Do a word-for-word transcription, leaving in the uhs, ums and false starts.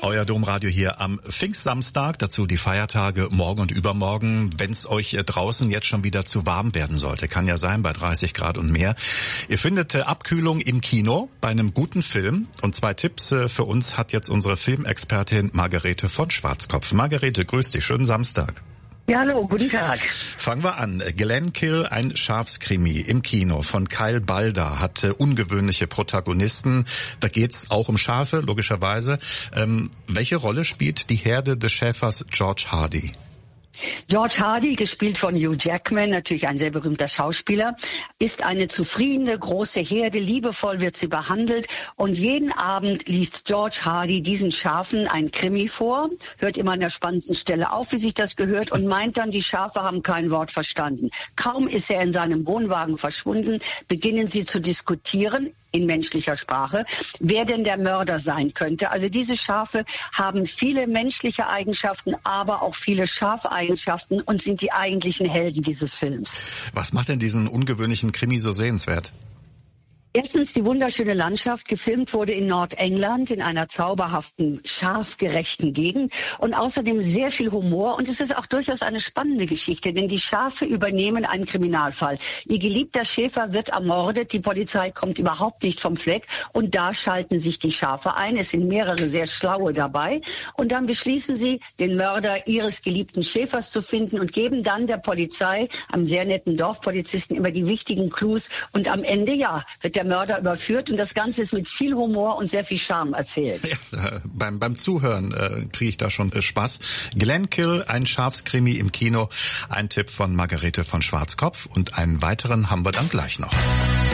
Euer Domradio hier am Pfingstsamstag, dazu die Feiertage morgen und übermorgen. Wenn es euch draußen jetzt schon wieder zu warm werden sollte, kann ja sein, bei dreißig Grad und mehr. Ihr findet Abkühlung im Kino bei einem guten Film. Und zwei Tipps für uns hat jetzt unsere Filmexpertin Margarete von Schwarzkopf. Margarete, grüß dich, schönen Samstag. Ja, hallo, guten Tag. Fangen wir an. Glenkill, ein Schafskrimi im Kino von Kyle Balda, hat äh, ungewöhnliche Protagonisten. Da geht's auch um Schafe, logischerweise. Ähm, welche Rolle spielt die Herde des Schäfers George Hardy? George Hardy, gespielt von Hugh Jackman, natürlich ein sehr berühmter Schauspieler, ist eine zufriedene, große Herde, liebevoll wird sie behandelt und jeden Abend liest George Hardy diesen Schafen ein Krimi vor, hört immer an der spannendsten Stelle auf, wie sich das gehört und meint dann, die Schafe haben kein Wort verstanden. Kaum ist er in seinem Wohnwagen verschwunden, beginnen sie zu diskutieren, in menschlicher Sprache, wer denn der Mörder sein könnte. Also diese Schafe haben viele menschliche Eigenschaften, aber auch viele Schafeigenschaften und sind die eigentlichen Helden dieses Films. Was macht denn diesen ungewöhnlichen Krimi so sehenswert? Erstens die wunderschöne Landschaft, gefilmt wurde in Nordengland, in einer zauberhaften, schafgerechten Gegend und außerdem sehr viel Humor und es ist auch durchaus eine spannende Geschichte, denn die Schafe übernehmen einen Kriminalfall. Ihr geliebter Schäfer wird ermordet, die Polizei kommt überhaupt nicht vom Fleck und da schalten sich die Schafe ein. Es sind mehrere sehr schlaue dabei und dann beschließen sie, den Mörder ihres geliebten Schäfers zu finden und geben dann der Polizei, einem sehr netten Dorfpolizisten, immer die wichtigen Clues und am Ende, ja, wird der Mörder überführt und das Ganze ist mit viel Humor und sehr viel Charme erzählt. Ja, beim, beim Zuhören äh, kriege ich da schon äh, Spaß. Glenkill, ein Schafskrimi im Kino, ein Tipp von Margarete von Schwarzkopf und einen weiteren haben wir dann gleich noch.